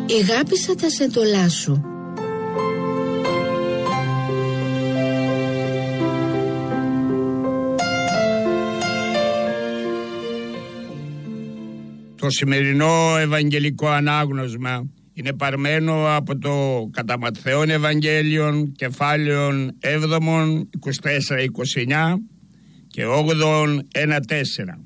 Εγάπησα τα σεντολά σου. Το σημερινό ευαγγελικό ανάγνωσμα είναι παρμένο από το κατά Ματθαίον Ευαγγέλιον κεφάλαιον 7, 24-29 και 8, 1-4.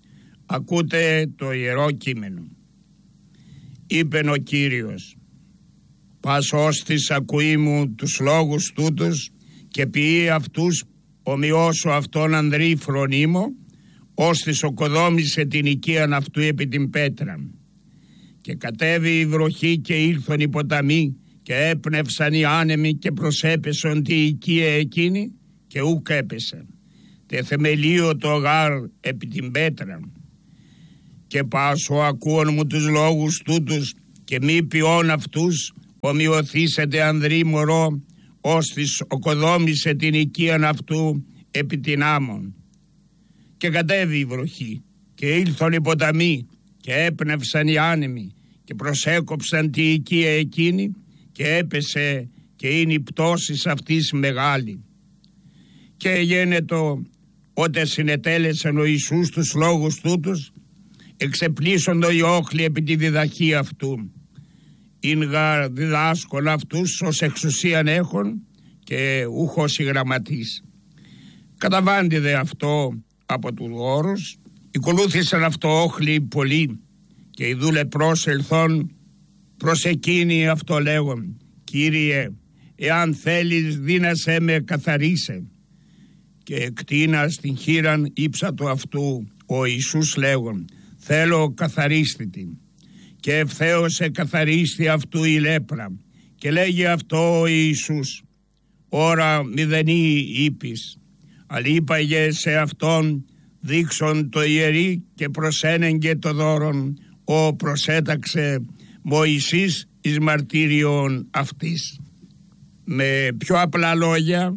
Ακούτε το Ιερό Κείμενο. Είπεν ο Κύριος: «Πας ώστις ακούει μου τους λόγους τούτους και ποιεί αυτούς ομοιώσω αυτόν ανδρή φρονίμο, ώστις οκοδόμησε την οικίαν αυτού επί την πέτρα. Και κατέβη η βροχή και ήλθον οι ποταμοί και έπνευσαν οι άνεμοι και προσέπεσον τη οικία εκείνη και ούκ έπεσε. Τε θεμελίο το γάρ επί την πέτρα. Και πάσω ακούον μου τους λόγους τούτους και μη ποιών αυτούς ομοιωθήσετε ανδρή μωρό, ώστις οκοδόμησε την οικίαν αυτού επί την άμμον. Και κατέβη η βροχή και ήλθον οι ποταμοί και έπνευσαν οι άνεμοι και προσέκοψαν τη οικία εκείνη και έπεσε και είναι η πτώσης αυτής μεγάλη. Και γένετο ότε συνετέλεσαν ο Ιησούς τους λόγους τούτους, εξεπλήσσοντο οι όχλοι επί τη διδαχή αυτού. Είναι γαρ διδάσκον αυτούς ως εξουσίαν έχων και ούχος η γραμματής. Καταβάντη δε αυτό από του όρους, οικολούθησαν αυτό όχλοι πολλοί και οι δούλε προσελθόν προς εκείνοι αυτό λέγον: «Κύριε, εάν θέλεις δύνασέ με καθαρίσε». Και εκτείνα στην χείραν ύψατο αυτού ο Ιησούς λέγον: «Θέλω καθαρίστητη». Και ευθέως εκαθαρίστη αυτού η λέπρα και λέγει αυτό ο Ιησούς: «Ώρα μηδενή είπεις, αλλά είπαγε σε αυτόν δείξον το ιερή και προσένεγγε το δώρον ο προσέταξε Μωυσής εις μαρτύριον αυτής». Με πιο απλά λόγια,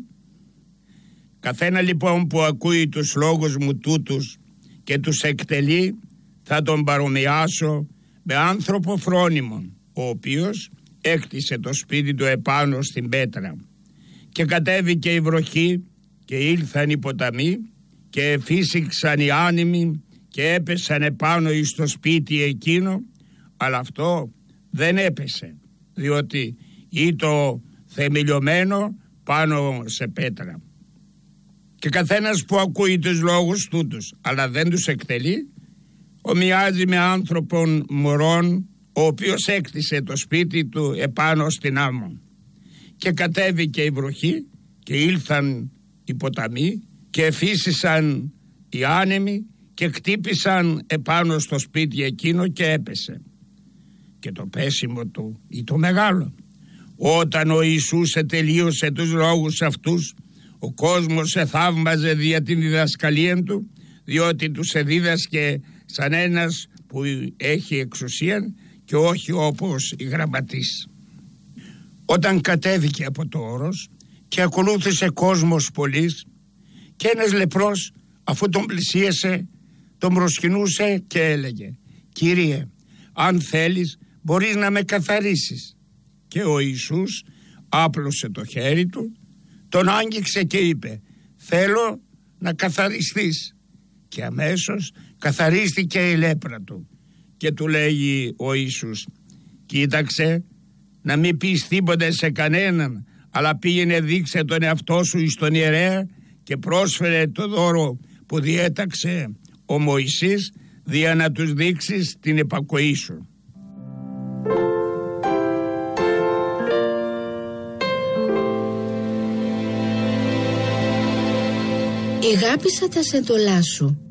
καθένα λοιπόν που ακούει τους λόγους μου τούτους και τους εκτελεί, θα τον παρομοιάσω με άνθρωπο φρόνιμον, ο οποίος έκτισε το σπίτι του επάνω στην πέτρα. Και κατέβηκε η βροχή και ήλθαν οι ποταμοί και φύσηξαν οι άνεμοι και έπεσαν επάνω εις το σπίτι εκείνο, αλλά αυτό δεν έπεσε, διότι ήταν θεμελιωμένο πάνω σε πέτρα. Και καθένας που ακούει τους λόγους τούτους αλλά δεν τους εκτελεί, ομοιάζει με άνθρωπον μωρών, ο οποίος έκτισε το σπίτι του επάνω στην άμμο. Και κατέβηκε η βροχή και ήλθαν οι ποταμοί και εφύσισαν οι άνεμοι και χτύπησαν επάνω στο σπίτι εκείνο και έπεσε. Και το πέσιμο του ήταν μεγάλο. Όταν ο Ιησούς τελείωσε τους λόγους αυτούς, ο κόσμος θαύμαζε δια την διδασκαλία του, διότι τους εδίδασκε σαν ένας που έχει εξουσία και όχι όπως η γραμματής. Όταν κατέβηκε από το όρος και ακολούθησε κόσμος πολλής, και ένας λεπρός, αφού τον πλησίασε, τον προσκυνούσε και έλεγε: «Κύριε, αν θέλεις μπορείς να με καθαρίσεις». Και ο Ιησούς άπλωσε το χέρι του, τον άγγιξε και είπε: «Θέλω να καθαριστείς». Και αμέσως καθαρίστηκε η λέπρα του. Και του λέγει ο Ιησούς: «Κοίταξε να μην πεις τίποτε σε κανέναν, αλλά πήγαινε δείξε τον εαυτό σου εις τον ιερέα και πρόσφερε το δώρο που διέταξε ο Μωυσής, δια να τους δείξεις την επακοή σου». Εγάπησα τα σεντολά σου.